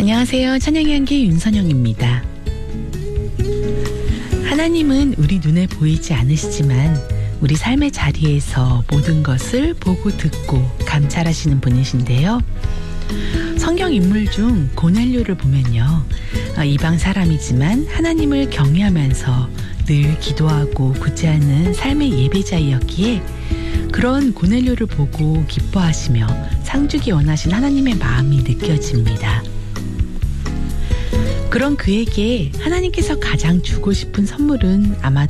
안녕하세요. 찬양향기 윤선영입니다. 하나님은 우리 눈에 보이지 않으시지만 우리 삶의 자리에서 모든 것을 보고 듣고 감찰하시는 분이신데요. 성경 인물 중 고넬료를 보면요. 이방 사람이지만 하나님을 경외하면서 늘 기도하고 구제하는 삶의 예배자이었기에 그런 고넬료를 보고 기뻐하시며 상주기 원하신 하나님의 마음이 느껴집니다. 그런 그에게 하나님께서 가장 주고 싶은 선물은 아마도